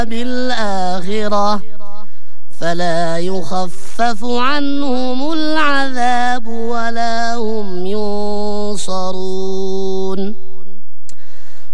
بالآخرة فلا يخفف عنهم العذاب ولا هم ينصرون.